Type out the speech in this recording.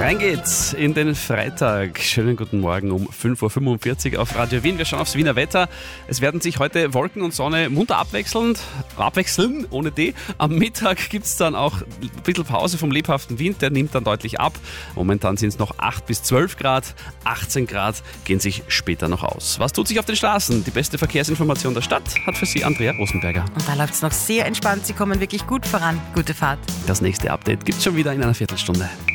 Rein geht's in den Freitag. Schönen guten Morgen um 5.45 Uhr auf Radio Wien. Wir schauen aufs Wiener Wetter. Es werden sich heute Wolken und Sonne munter abwechseln, ohne D. Am Mittag gibt's dann auch ein bisschen Pause vom lebhaften Wind, der nimmt dann deutlich ab. Momentan sind es noch 8 bis 12 Grad, 18 Grad gehen sich später noch aus. Was tut sich auf den Straßen? Die beste Verkehrsinformation der Stadt hat für Sie Andrea Rosenberger. Und da läuft's noch sehr entspannt. Sie kommen wirklich gut voran. Gute Fahrt. Das nächste Update gibt's schon wieder in einer Viertelstunde.